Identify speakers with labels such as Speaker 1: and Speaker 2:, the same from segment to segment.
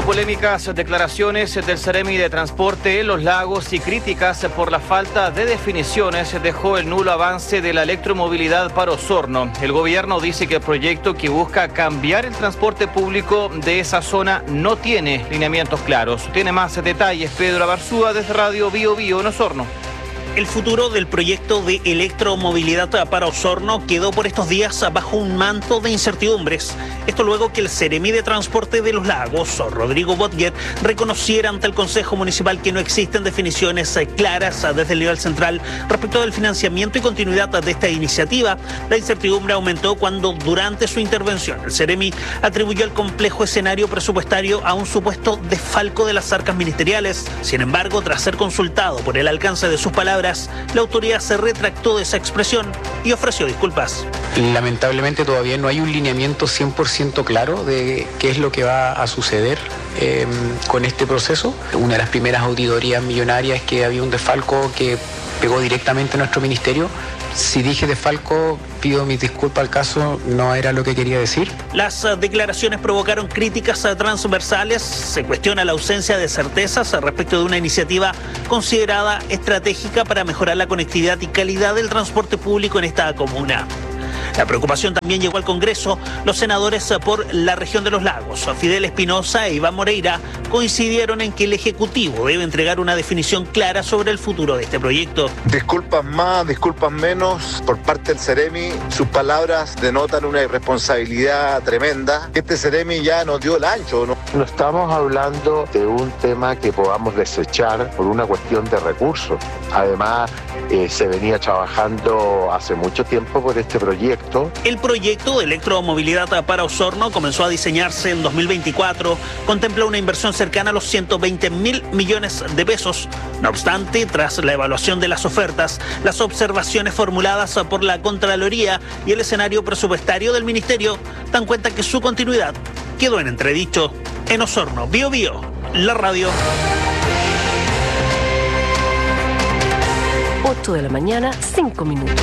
Speaker 1: Polémicas declaraciones del Seremi de Transporte en Los Lagos y críticas por la falta de definiciones dejó el nulo avance de la electromovilidad para Osorno. El gobierno dice que el proyecto que busca cambiar el transporte público de esa zona no tiene lineamientos claros. Tiene más detalles Pedro Abarzúa desde Radio Bio Bio en Osorno.
Speaker 2: El futuro del proyecto de electromovilidad para Osorno quedó por estos días bajo un manto de incertidumbres. Esto luego que el Seremi de Transporte de Los Lagos, Rodrigo Botger, reconociera ante el Consejo Municipal que no existen definiciones claras desde el nivel central respecto del financiamiento y continuidad de esta iniciativa. La incertidumbre aumentó cuando durante su intervención el Seremi atribuyó el complejo escenario presupuestario a un supuesto desfalco de las arcas ministeriales. Sin embargo, tras ser consultado por el alcance de sus palabras, la autoridad se retractó de esa expresión y ofreció disculpas.
Speaker 3: Lamentablemente todavía no hay un lineamiento 100% claro de qué es lo que va a suceder con este proceso. Una de las primeras auditorías millonarias es que había un desfalco que pegó directamente a nuestro ministerio. Si dije desfalco, pido mis disculpas al caso, no era lo que quería decir.
Speaker 2: Las declaraciones provocaron críticas transversales. Se cuestiona la ausencia de certezas respecto de una iniciativa considerada estratégica para mejorar la conectividad y calidad del transporte público en esta comuna. La preocupación también llegó al Congreso. Los senadores por la región de Los Lagos, Fidel Espinosa e Iván Moreira, coincidieron en que el Ejecutivo debe entregar una definición clara sobre el futuro de este proyecto.
Speaker 4: Disculpas más, disculpas menos por parte del Seremi. Sus palabras denotan una irresponsabilidad tremenda. Este Seremi ya nos dio el ancho, ¿no?
Speaker 5: No estamos hablando de un tema que podamos desechar por una cuestión de recursos. Además, se venía trabajando hace mucho tiempo por este proyecto.
Speaker 2: El proyecto de electromovilidad para Osorno comenzó a diseñarse en 2024. Contempla una inversión cercana a los 120.000 millones de pesos. No obstante, tras la evaluación de las ofertas, las observaciones formuladas por la Contraloría y el escenario presupuestario del Ministerio dan cuenta que su continuidad quedó en entredicho. En Osorno, Bio Bio, la radio.
Speaker 6: 8 de la mañana, 5 minutos.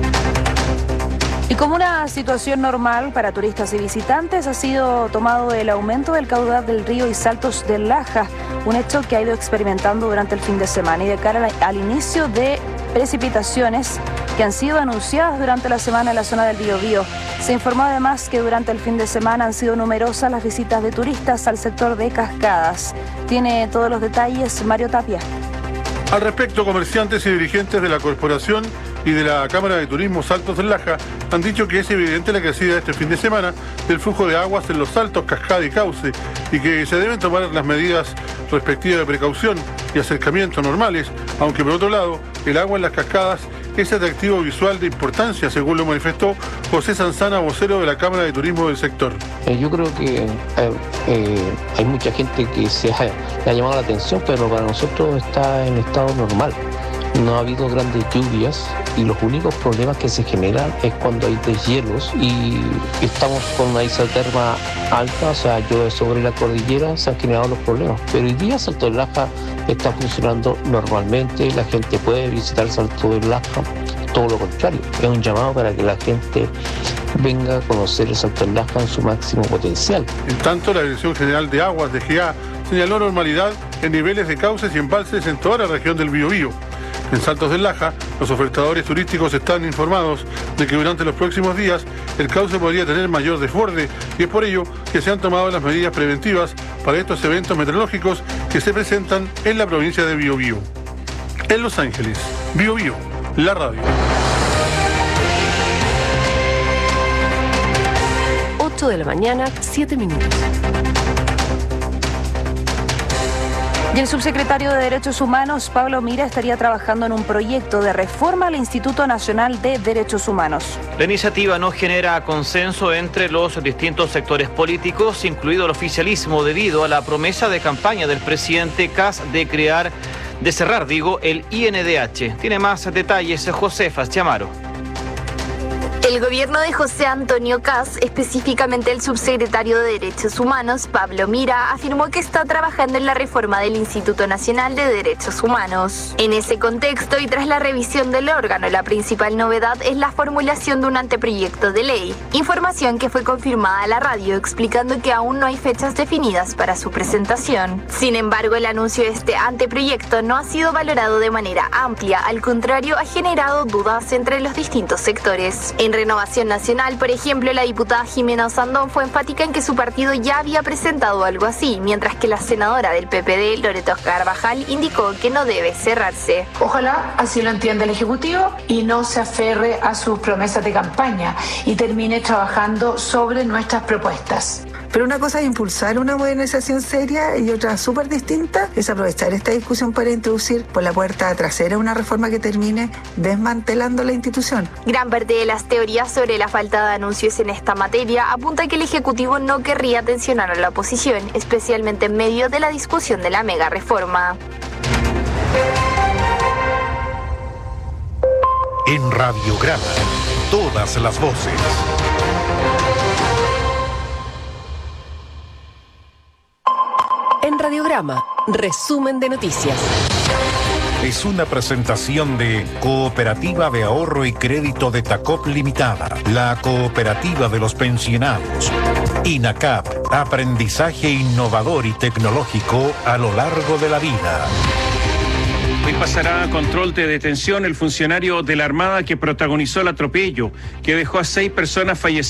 Speaker 7: Y como una situación normal para turistas y visitantes, ha sido tomado el aumento del caudal del río y saltos del Laja, un hecho que ha ido experimentando durante el fin de semana y de cara al inicio de precipitaciones que han sido anunciadas durante la semana en la zona del Biobío. Se informó además que durante el fin de semana han sido numerosas las visitas de turistas al sector de Cascadas. Tiene todos los detalles Mario Tapia.
Speaker 8: Al respecto, comerciantes y dirigentes de la corporación y de la Cámara de Turismo Saltos del Laja han dicho que es evidente la crecida este fin de semana del flujo de aguas en los saltos, cascada y cauce y que se deben tomar las medidas respectivas de precaución y acercamiento normales, aunque por otro lado el agua en las cascadas es atractivo visual de importancia, según lo manifestó José Sanzana, vocero de la Cámara de Turismo del sector.
Speaker 9: Yo creo que hay mucha gente que le ha llamado la atención, pero para nosotros está en estado normal. No ha habido grandes lluvias y los únicos problemas que se generan es cuando hay deshielos y estamos con una isoterma alta, o sea, llueve sobre la cordillera, se han generado los problemas. Pero hoy día Salto del Laja está funcionando normalmente, la gente puede visitar Salto del Laja, todo lo contrario, es un llamado para que la gente venga a conocer el Salto del Laja en su máximo potencial.
Speaker 8: En tanto, la Dirección General de Aguas de GA señaló normalidad en niveles de cauces y embalses en toda la región del Biobío. En Saltos del Laja, los ofertadores turísticos están informados de que durante los próximos días el cauce podría tener mayor desborde y es por ello que se han tomado las medidas preventivas para estos eventos meteorológicos que se presentan en la provincia de Biobío. En Los Ángeles, Bio Bio, la radio.
Speaker 6: 8 de la mañana, 7 minutos.
Speaker 7: Y el subsecretario de Derechos Humanos, Pablo Mira, estaría trabajando en un proyecto de reforma al Instituto Nacional de Derechos Humanos.
Speaker 1: La iniciativa no genera consenso entre los distintos sectores políticos, incluido el oficialismo, debido a la promesa de campaña del presidente Kast de cerrar el INDH. Tiene más detalles Josefas Chamaro.
Speaker 10: El gobierno de José Antonio Kast, específicamente el subsecretario de Derechos Humanos, Pablo Mira, afirmó que está trabajando en la reforma del Instituto Nacional de Derechos Humanos. En ese contexto y tras la revisión del órgano, la principal novedad es la formulación de un anteproyecto de ley, información que fue confirmada a la radio explicando que aún no hay fechas definidas para su presentación. Sin embargo, el anuncio de este anteproyecto no ha sido valorado de manera amplia, al contrario, ha generado dudas entre los distintos sectores. En Renovación Nacional, por ejemplo, la diputada Jimena Osandón fue enfática en que su partido ya había presentado algo así, mientras que la senadora del PPD, Loreto Carvajal, indicó que no debe cerrarse.
Speaker 11: Ojalá así lo entienda el Ejecutivo y no se aferre a sus promesas de campaña y termine trabajando sobre nuestras propuestas.
Speaker 12: Pero una cosa es impulsar una modernización seria y otra súper distinta es aprovechar esta discusión para introducir por la puerta trasera una reforma que termine desmantelando la institución.
Speaker 10: Gran parte de las teorías sobre la falta de anuncios en esta materia apunta que el Ejecutivo no querría tensionar a la oposición, especialmente en medio de la discusión de la mega reforma.
Speaker 13: En Radiograma, todas las voces.
Speaker 6: En Radiograma, resumen de noticias.
Speaker 13: Es una presentación de Cooperativa de Ahorro y Crédito de Tacop Limitada, la cooperativa de los pensionados. INACAP, aprendizaje innovador y tecnológico a lo largo de la vida.
Speaker 14: Hoy pasará a control de detención el funcionario de la Armada que protagonizó el atropello, que dejó a 6 personas fallecidas.